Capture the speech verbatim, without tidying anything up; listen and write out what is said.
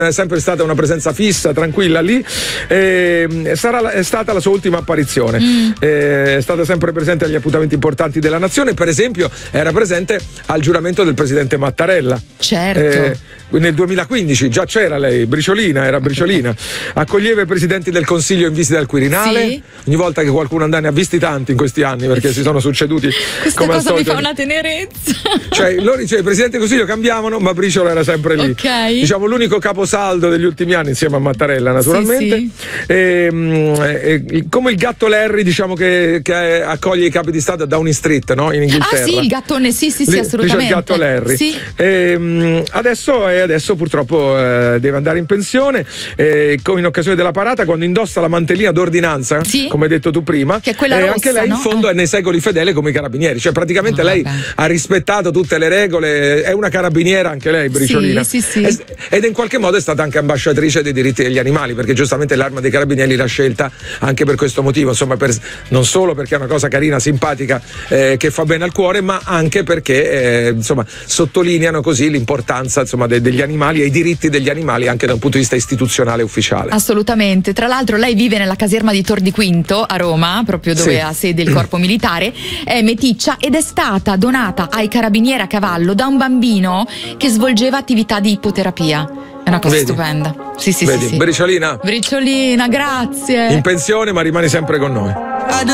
è sempre stata una presenza fissa, tranquilla lì. Eh, sarà, è stata la sua ultima apparizione. Mm. Eh, è stata sempre presente agli appuntamenti importanti della nazione. Per esempio, era presente al giuramento del presidente Mattarella. Certo. Eh, nel duemilaquindici già c'era lei, briciolina, era briciolina. Accoglieva i presidenti del Consiglio in visita al Quirinale. Sì. Ogni volta che qualcuno andava, ne ha visti tanti in questi anni perché sì. si sono succeduti. Questa come cosa al mi solito. fa una tenerezza. Cioè, loro, cioè, i presidenti del Consiglio cambiavano, ma Briciola era sempre lì. Okay. Diciamo l'unico caposaldo degli ultimi anni insieme a Mattarella, naturalmente. Sì, sì. E, e, come il gatto Larry, diciamo che, che accoglie i capi di Stato a Downing Street, no? In Inghilterra. Ah sì, il gattone, sì, sì, sì, assolutamente. Dice il gatto Larry. Sì. E, adesso, e adesso purtroppo eh, deve andare in pensione, eh, in occasione della parata, quando indossa la mantellina d'ordinanza, sì. come hai detto tu prima, che è quella eh, rossa, anche lei no? in fondo eh. è nei secoli fedele come i carabinieri, cioè praticamente ah, lei vabbè. ha rispettato tutte le regole, è una carabiniera anche lei, Briciolina. Sì, sì, sì. Ed in qualche modo è stata anche ambasciatrice dei diritti degli animali, perché giustamente l'Arma dei Carabinieri l'ha scelta anche per questo motivo, insomma, per, non solo perché è una cosa carina, simpatica, eh, che fa bene al cuore, ma anche perché eh, insomma sottolineano così l'importanza insomma de, degli animali e i diritti degli animali anche da un punto di vista istituzionale e ufficiale. Assolutamente. Tra l'altro lei vive nella caserma di Tor di Quinto a Roma, proprio dove sì. ha sede il corpo militare, è meticcia ed è stata donata ai carabinieri a cavallo da un bambino che svolgeva attività di ipoterapia. È una cosa Vedi? stupenda. Sì, sì, Vedi? sì, sì. Briciolina. Briciolina, grazie. In pensione, ma rimani sempre con noi.